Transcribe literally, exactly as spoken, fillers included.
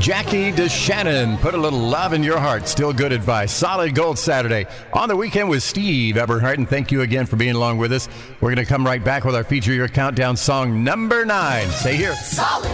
Jackie DeShannon, put a little love in your heart. Still good advice. Solid Gold Saturday on the weekend with Steve Eberhardt. And thank you again for being along with us. We're going to come right back with our Feature Your Countdown song number nine. Stay here. Solid.